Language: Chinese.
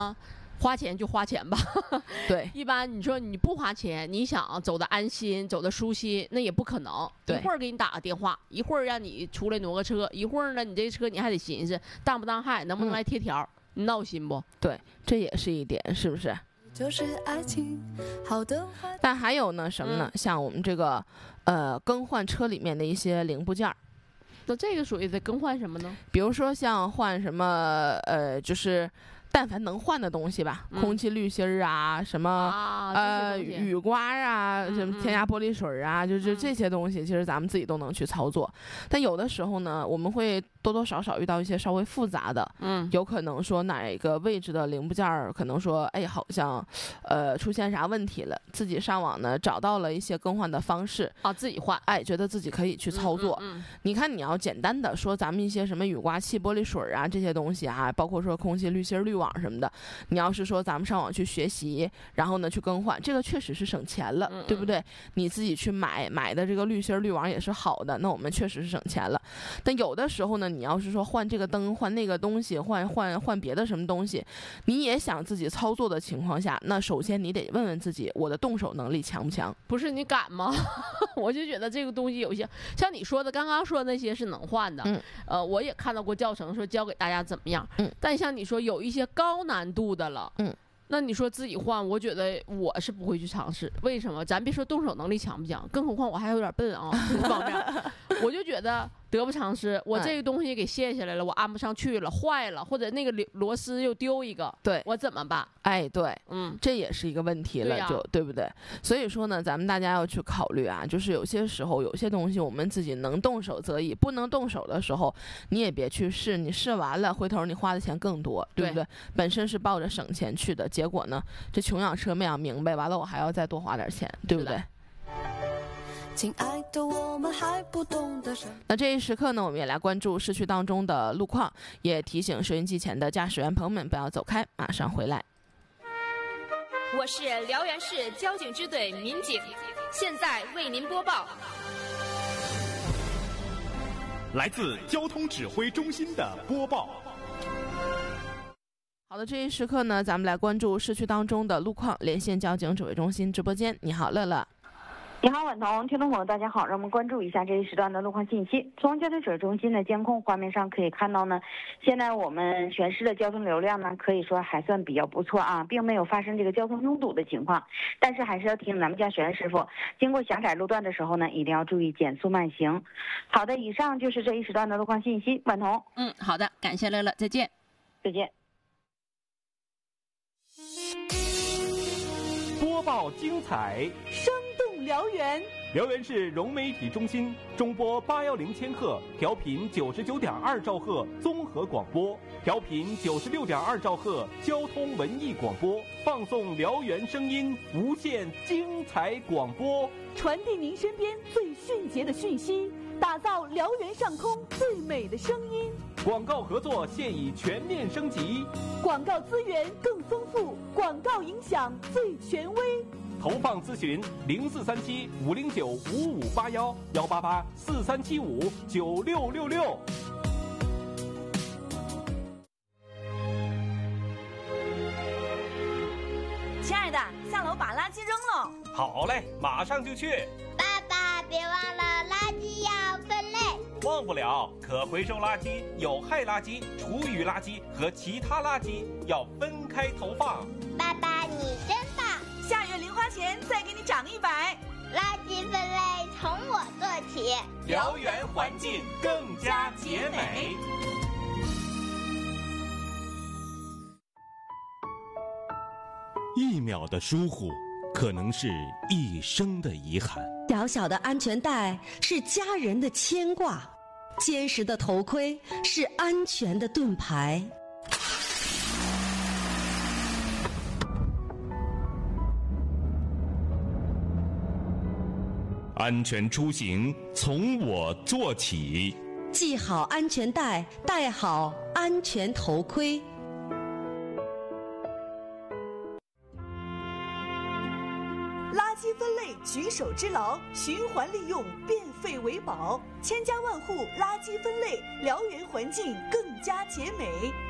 花钱就花钱吧， 对， 一般你说你不花钱，你想走的安心，走的舒心，那也不可能。 对， 一会儿给你打个电话，一会儿让你出来挪个车，一会儿呢，你这车你还得寻思当不当害，能不能来贴条，你闹心不？ 对，这也是一点，是不是？ 就是爱情，好的。 但还有呢什么呢？像我们这个更换车里面的一些零部件。 那这个属于在更换什么呢？ 比如说像换什么就是但凡能换的东西吧，空气滤芯儿啊，什么雨刮啊，什么添加玻璃水啊，就是这些东西，其实咱们自己都能去操作。但有的时候呢，我们会多多少少遇到一些稍微复杂的，有可能说哪个位置的零部件儿，可能说哎好像出现啥问题了，自己上网呢找到了一些更换的方式啊，自己换， 哎，觉得自己可以去操作。你看你要简单的说咱们一些什么雨刮器、玻璃水啊这些东西啊，包括说空气滤芯、滤网什么的，你要是说咱们上网去学习，然后呢去更换，这个确实是省钱了，对不对？你自己去买的这个滤芯、滤网也是好的，那我们确实是省钱了。但有的时候呢，你要是说换这个灯、换那个东西、换别的什么东西，你也想自己操作的情况下，那首先你得问问自己，我的动手能力强不强？ 不是你敢吗？我就觉得这个东西有些像你说的，刚刚说的那些是能换的，我也看到过教程说教给大家怎么样，但像你说有一些高难度的了，那你说自己换，我觉得我是不会去尝试。为什么？咱别说动手能力强不强，更何况我还有点笨啊，这方面，我就觉得得不偿失。我这个东西给卸下来了，我安不上去了，坏了，或者那个螺丝又丢一个， 对， 我怎么办？ 哎，对，这也是一个问题了，对不对？所以说呢，咱们大家要去考虑啊，就是有些时候有些东西我们自己能动手则已，不能动手的时候，你也别去试，你试完了，回头你花的钱更多，对不对？本身是抱着省钱去的，结果呢，这穷养车没养明白，完了我还要再多花点钱，对不对？ 亲爱的，我们还不懂得什么。 那这一时刻呢，我们也来关注市区当中的路况，也提醒收音机前的驾驶员朋友们不要走开，马上回来。 我是辽源市交警支队民警，现在为您播报。 来自交通指挥中心的播报。 好的，这一时刻呢，咱们来关注市区当中的路况，连线交警指挥中心直播间。你好，乐乐。 你好，婉彤，听众朋友大家好，让我们关注一下这一时段的路况信息。从交通指挥中心的监控画面上可以看到呢，现在我们全市的交通流量呢，可以说还算比较不错啊，并没有发生这个交通拥堵的情况。但是还是要提醒咱们驾驶员师傅，经过狭窄路段的时候呢，一定要注意减速慢行。好的，以上就是这一时段的路况信息。婉彤， 好的，感谢乐乐，再见。 再见。 播报精彩， 生动辽源。 辽源市融媒体中心中波810千赫，调频99.2兆赫综合广播，调频96.2兆赫交通文艺广播，放送辽源声音，无限精彩广播， 传递您身边最迅捷的讯息，打造辽源上空最美的声音。 广告合作现已全面升级， 广告资源更丰富，广告影响最权威。 投放咨询0437-509-5581-188-4375-9666。 亲爱的，下楼把垃圾扔了。 好嘞，马上就去。 爸爸，别忘了垃圾要分类。 忘不了，可回收垃圾、有害垃圾、厨余垃圾和其他垃圾要分开投放。 爸爸，你真棒！ 下月零花钱再给你涨100。 垃圾分类从我做起， 辽源环境更加洁美。 1秒的疏忽，可能是一生的遗憾。 小小的安全带是家人的牵挂，坚实的头盔是安全的盾牌。 安全出行从我做起， 系好安全带，戴好安全头盔。 垃圾分类举手之劳，循环利用，变废为宝，千家万户垃圾分类，辽源环境更加洁美。